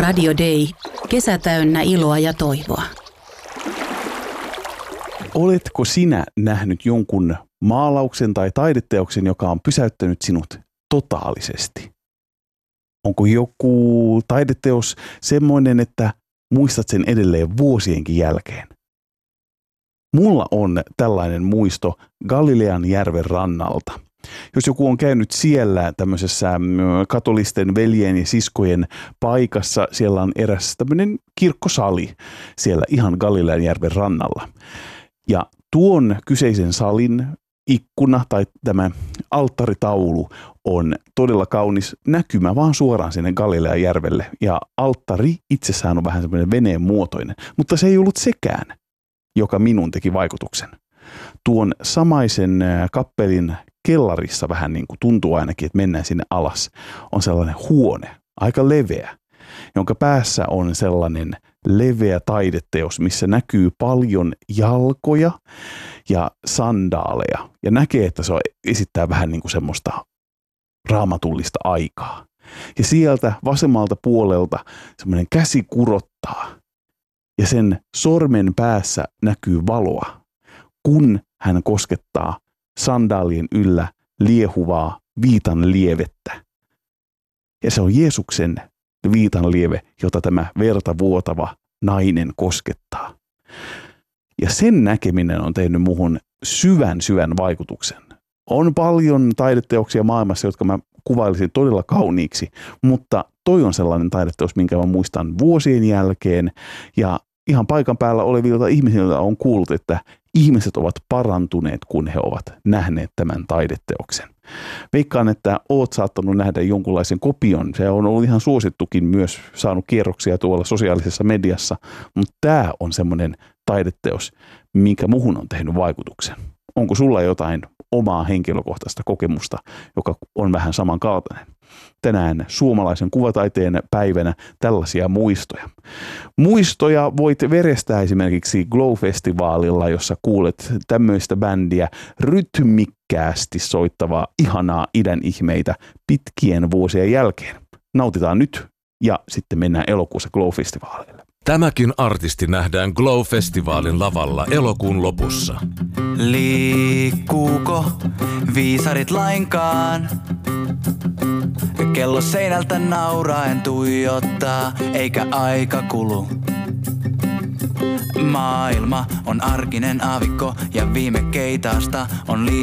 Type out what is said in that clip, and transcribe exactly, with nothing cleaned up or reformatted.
Radio Day. Kesä täynnä iloa ja toivoa. Oletko sinä nähnyt jonkun maalauksen tai taideteoksen, joka on pysäyttänyt sinut totaalisesti? Onko joku taideteos semmoinen, että muistat sen edelleen vuosienkin jälkeen? Mulla on tällainen muisto Galilean järven rannalta. Jos joku on käynyt siellä tämmöisessä katolisten veljien ja siskojen paikassa, siellä on eräs tämmöinen kirkkosali siellä ihan Galilean järven rannalla. Ja tuon kyseisen salin ikkuna tai tämä alttaritaulu on todella kaunis näkymä vaan suoraan sinne Galilean järvelle. Ja alttari itsessään on vähän semmoinen veneen muotoinen, mutta se ei ollut sekään, joka minun teki vaikutuksen. Tuon samaisen kappelin kellarissa vähän niin kuin tuntuu ainakin, että mennään sinne alas, on sellainen huone, aika leveä, jonka päässä on sellainen leveä taideteos, missä näkyy paljon jalkoja ja sandaaleja. Ja näkee, että se esittää vähän niin kuin semmoista raamatullista aikaa. Ja sieltä vasemmalta puolelta semmoinen käsi kurottaa ja sen sormen päässä näkyy valoa, kun hän koskettaa sandaalien yllä liehuvaa viitan lievettä. Ja se on Jeesuksen viitan lieve, jota tämä verta vuotava nainen koskettaa. Ja sen näkeminen on tehnyt muhun syvän syvän vaikutuksen. On paljon taideteoksia maailmassa, jotka mä kuvailisin todella kauniiksi, mutta toi on sellainen taideteos, minkä mä muistan vuosien jälkeen. Ja ihan paikan päällä olevilta ihmisiltä on kuullut, että ihmiset ovat parantuneet, kun he ovat nähneet tämän taideteoksen. Veikkaan, että oot saattanut nähdä jonkunlaisen kopion. Se on ollut ihan suosittukin, myös saanut kierroksia tuolla sosiaalisessa mediassa, mutta tämä on semmoinen taideteos, minkä muhun on tehnyt vaikutuksen. Onko sulla jotain omaa henkilökohtaista kokemusta, joka on vähän samankaltainen? Tänään suomalaisen kuvataiteen päivänä tällaisia muistoja. Muistoja voit verestää esimerkiksi Glow-festivaalilla, jossa kuulet tämmöistä bändiä rytmikkäästi soittavaa ihanaa idän ihmeitä pitkien vuosien jälkeen. Nautitaan nyt ja sitten mennään elokuussa Glow-festivaaleille. Tämäkin artisti nähdään Glow-festivaalin lavalla elokuun lopussa. Liikkuuko viisarit lainkaan? Kello seinältä nauraen tuijottaa, eikä aika kulu. Maailma on arkinen aavikko ja viime keitaasta on liian